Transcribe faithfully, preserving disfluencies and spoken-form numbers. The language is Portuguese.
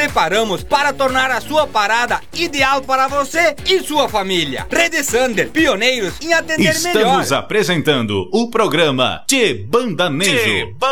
preparamos para tornar a sua parada ideal para você e sua família. Rede Sander, pioneiros em atender Estamos melhor. Estamos apresentando o programa Tchê Bandanejo.